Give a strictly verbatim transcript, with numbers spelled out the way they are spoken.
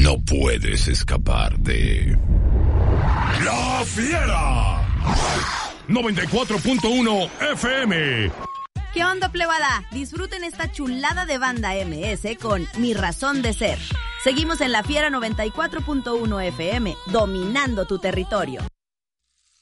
No puedes escapar de... ¡La Fiera! noventa y cuatro punto uno F M. ¿Qué onda, plebada? Disfruten esta chulada de banda M S con Mi Razón de Ser. Seguimos en La Fiera noventa y cuatro punto uno F M, dominando tu territorio.